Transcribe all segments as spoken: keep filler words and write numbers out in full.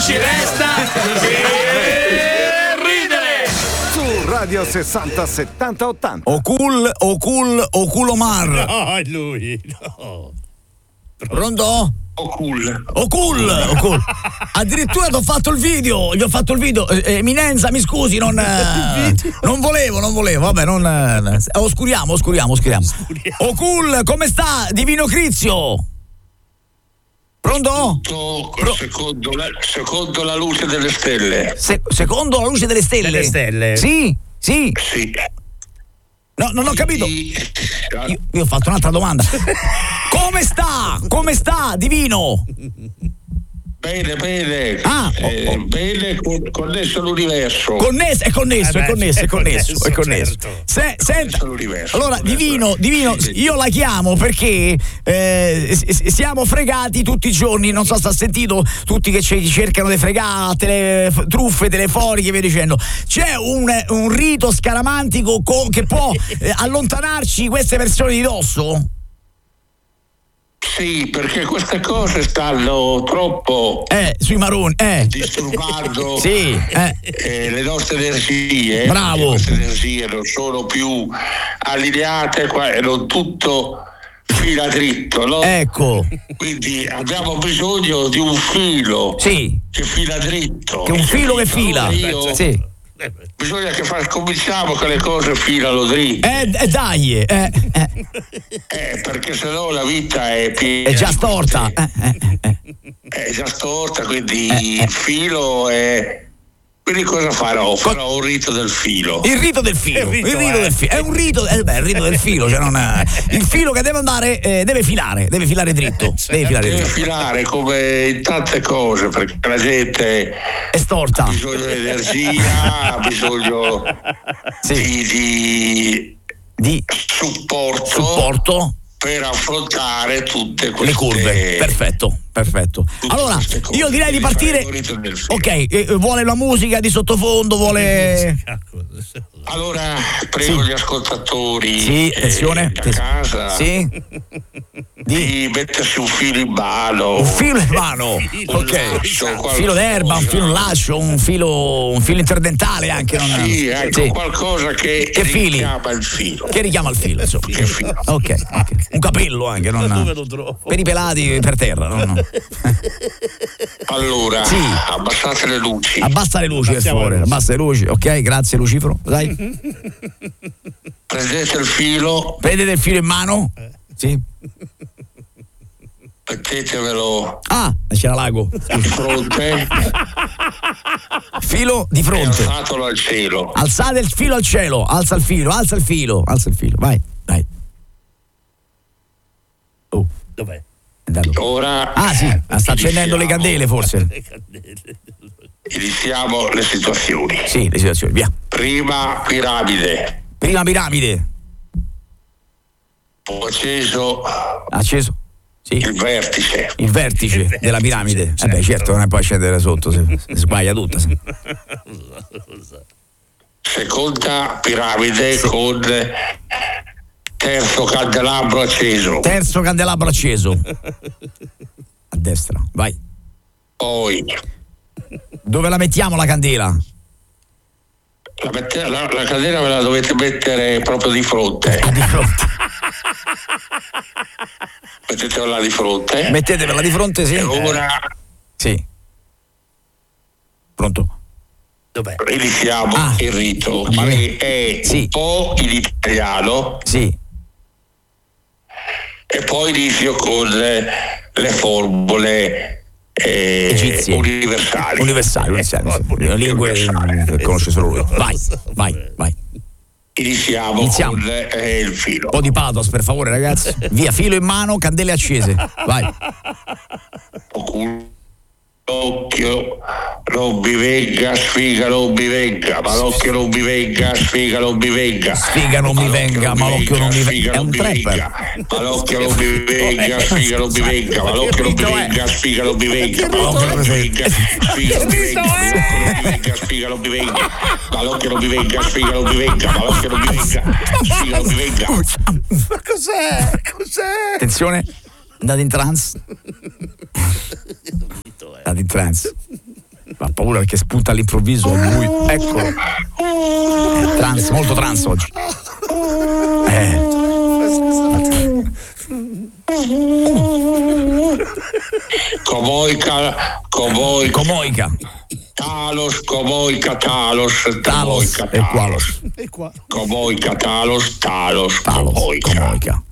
ci resta che ridere. Su Radio sessanta settanta ottanta. O cool, o cool, o culomar. No, è lui, no. Pronto? O cool. O cool, o cool. Addirittura ti ho fatto il video, gli ho fatto il video. Eh, Eminenza, mi scusi, non, eh, non volevo, non volevo. Vabbè, non. Eh, oscuriamo, oscuriamo, oscuriamo. O cool, come sta? Divino Crizio? Pronto? Pro- secondo, la, secondo la luce delle stelle. Se, secondo la luce delle stelle? Delle stelle. Sì, sì. Sì. No, non ho capito. Io, io ho fatto un'altra domanda. Come sta? Come sta, Divino? Bene, bene. Ah, eh, oh, oh. Bene, con, connesso all'universo. Connesso, è connesso, Eh beh, è connesso, è è connesso, connesso, è connesso. certo. Se, senta, all'universo. allora, Divino, Divino, Sì, sì. io la chiamo perché eh, s- siamo fregati tutti i giorni, non so se ha sentito tutti che ci cercano di fregare, tele, f- truffe telefoniche e via dicendo. C'è un, un rito scaramantico co- che può eh, allontanarci queste persone di dosso? Sì, perché queste cose stanno troppo Eh, sui maroni, eh. disturbando Sì, eh. eh, le nostre energie. Bravo. Le nostre energie non sono più allineate qua, e non tutto fila dritto, no? Ecco. Quindi abbiamo bisogno di un filo Sì. che fila dritto. Che un filo che fila. Io- Sì. Bisogna che fa, cominciamo che le cose filano dritte. Eh, eh dai, eh, eh. Eh, perché sennò la vita è piena. È già di storta. queste- Eh, eh, eh. È già storta, quindi Eh, eh. il filo è. Quindi cosa farò? Farò un rito del filo. Il rito del filo. Il rito, il rito eh. del filo. È un rito, eh, beh, il rito del filo, cioè non è- il filo che deve andare, eh, deve filare, deve filare dritto. Deve filare Deve dritto. filare come in tante cose, perché la gente È storta. ha bisogno di energia, ha bisogno Sì. di, di Di supporto, supporto. per affrontare tutte queste Le curve, perfetto, perfetto. tutte Allora, queste cose. io direi di Devi fare partire. il rito del filo. Ok, eh, vuole la musica di sottofondo, vuole. Allora prego Sì. gli ascoltatori Sì, eh, attenzione. da casa Sì. Di di mettersi un filo in mano, un filo in mano. Ok. lascio, Un qualcosa. filo d'erba, un filo lascio, un filo, un filo interdentale anche. Non... Sì, ecco, Sì. qualcosa che, Che fili? richiama il filo. Che richiama il filo, insomma. Che filo. Ok, ok. Un capello anche, non. Dove lo trovo? Per i pelati per terra, no, no. Allora, Sì. abbassate le luci. Abbassa le luci per Abbassiamo favore, le luci. abbassa le luci, ok, grazie Lucifero. Dai. Prendete il filo, Prendete il filo in mano. Sì. mettetevelo Ah, c'era l'ago. di fronte Filo di e fronte. alzatelo al cielo. Alzate il filo al cielo, alza il filo, alza il filo, alza il filo. Vai, dai. Oh, Dov'è? è andato. Ora Ah, sì, sta accendendo le iniziamo- candele forse. Le candele. Iniziamo le situazioni. Sì, le situazioni, via. Prima piramide, Prima piramide, ho acceso acceso. Sì. il vertice, Il vertice della piramide. Eh beh, certo, non è poi scendere sotto, si, si sbaglia tutta. sì. seconda piramide con terzo candelabro acceso, Terzo candelabro acceso. A destra, vai. poi Dove la mettiamo la candela? la, mette- la, la candela ve la dovete mettere proprio di fronte, Ah, di fronte. mettetela di fronte. Mettetevela di fronte, sì. E ora Sì. Pronto? Dov'è? iniziamo Ah. il rito, Ma che è sì. un po' in italiano Sì. e poi inizio con le formule eh, Egizie. universali. Universali, universali. Le lingue che conosce solo lui. Vai, vai, vai. Iniziamo, Iniziamo. con eh, il filo. Un po' di pathos, per favore, ragazzi. Via, filo in mano, candele accese. Vai. Occhio non mi venga, sfiga non mi venga, malocchio non mi venga, sfiga non mi venga. Sfiga non mi venga, malocchio non mi venga. È un trapper. Malocchio non mi venga, sfiga non mi venga, malocchio non mi venga, sfiga non mi venga, malocchio non mi venga, sfiga non mi venga, sfiga non mi venga, malocchio non mi venga, sfiga non mi venga, malocchio non mi venga, sfiga non mi venga. Ma cos'è? Cos'è? Attenzione, andate in trance. Andate in trance. paura perché spunta all'improvviso lui. Eccolo. Eh, trans, molto trans oggi. Eh. Comoica, comoica. Comoica. Talos, comoica, talos, Talos comoica, e Qualos. E qua. Comoica, talos, talos, Talos, comoica. Comoica.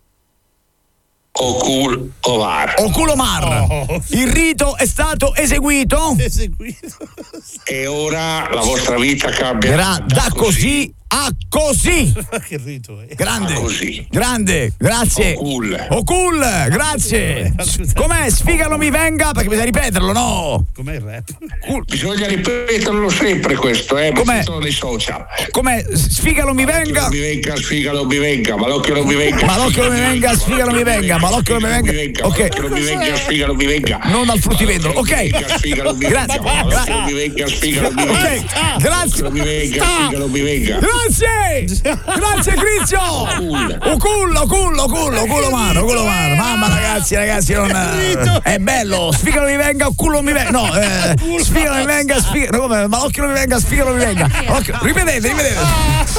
Ocul, ovar. Oculomar. Oh. Il rito è stato eseguito. Eseguito. E ora la vostra vita cambierà Da, da così a così. Ma che rito è? Grande. Ah, così. Grande, grazie. Ocul. Ocul, grazie. Com'è? Sfigalo mi venga perché bisogna ripeterlo, no? Com'è il rap? Cool. Bisogna ripeterlo sempre questo, eh? Com'è? Sono dei social. Com'è? Sfigalo mi venga. Mi venga, sfigalo mi venga, ma l'occhio non mi venga. Ma l'occhio non mi venga, sfigalo mi venga, ma l'occhio non mi venga. Ok. L'occhio non mi venga, sfigalo mi venga. Non al fruttivendolo. Ok. Sfigalo mi venga. L'occhio non mi venga, sfigalo mi venga. Ok. Grazie. Non mi venga, sfigalo mi venga. Grazie! Grazie Crizio! Ocullo, ocullo, ocullo, ocullo mano, ocullo mano. Mamma ragazzi, ragazzi, non. È bello, sfigalo mi venga, culo mi venga. No, eh, sfigalo mi venga, sfigalo. No, come? Ma occhio non mi venga, sfigalo mi venga. Occhio. Ripetete, ripetete.